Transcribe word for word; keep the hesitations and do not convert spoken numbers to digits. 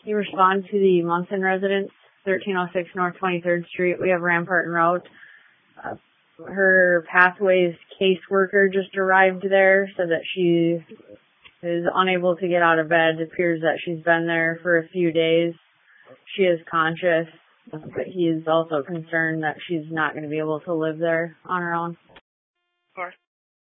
you respond to the Munson residence, thirteen oh six North twenty-third Street. We have Rampart en route. Uh, her Pathways caseworker just arrived there, said that she is unable to get out of bed. It appears that she's been there for a few days. She is conscious, but he is also concerned that she's not going to be able to live there on her own. Of course.